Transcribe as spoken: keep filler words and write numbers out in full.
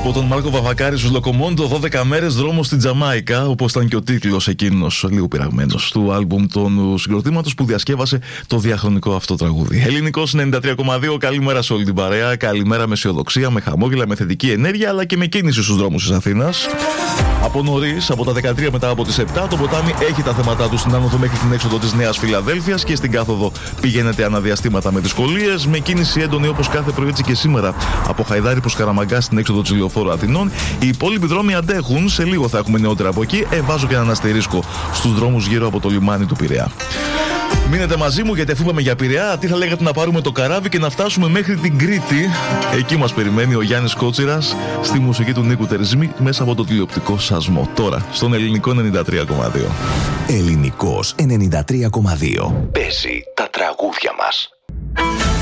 Από τον Μάρκο Βαβακάρη στους Λοκομόντο, δώδεκα μέρες δρόμος στην Τζαμάικα, όπως ήταν και ο τίτλος εκείνος, λίγο πειραγμένος, του άλμπουμ του συγκροτήματος που διασκεύασε το διαχρονικό αυτό τραγούδι. Ελληνικός ενενήντα τρία κόμμα δύο, καλημέρα σε όλη την παρέα. Καλημέρα με αισιοδοξία, με χαμόγελα, με θετική ενέργεια, αλλά και με κίνηση στους δρόμους της Αθήνας. Από νωρίς, από τα δεκατρία μετά από τις επτά, το ποτάμι έχει τα θέματα του στην άνοδο μέχρι την έξοδο της Νέας Φιλαδέλφειας και στην κάθοδο πηγαίνεται αναδιαστήματα με δυσκολίες, με κίνηση έντονη όπως κάθε πρωί έτσι και σήμερα από Χαϊδάρη προς Καραμαγκά στην έξοδο της Λεωφόρου Αθηνών. Οι υπόλοιποι δρόμοι αντέχουν, σε λίγο θα έχουμε νεότερα από εκεί. Ε, βάζω και έναν αστερίσκο στους δρόμους γύρω από το λιμάνι του Πειραιά. Μείνετε μαζί μου γιατί αφού είπαμε για Πειραιά, τι θα λέγατε να πάρουμε το καράβι και να φτάσουμε μέχρι την Κρήτη. Εκεί μας περιμένει ο Γιάννης Κότσιρας στη μουσική του Νίκου Τερζήμη μέσα από το τηλεοπτικό σασμό. Τώρα στον Ελληνικό ενενήντα τρία κόμμα δύο. Ελληνικός ενενήντα τρία κόμμα δύο. Παίζει τα τραγούδια μας.